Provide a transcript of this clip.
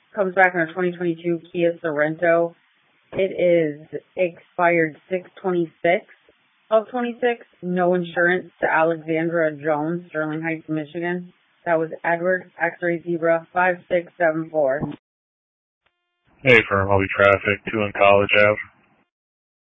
comes back on a 2022 Kia Sorento. It is expired 6/26 of 26. No insurance to Alexandra Jones, Sterling Heights, Michigan. That was Edward, X-Ray Zebra, 5674. Hey, firm, I'll be traffic, 2 in College Ave.